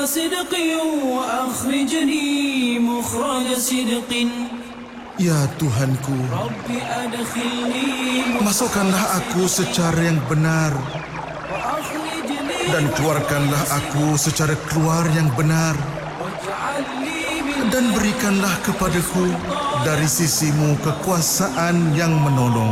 صدق وأخرجني مخرج صدق. Ya Tuhanku, رب أدخلني masukkanlah aku secara yang benar وأخرجني dan keluarkanlah aku secara keluar yang benar, واجعل لي من dan berikanlah kepadaku dari sisimu kekuasaan yang menolong.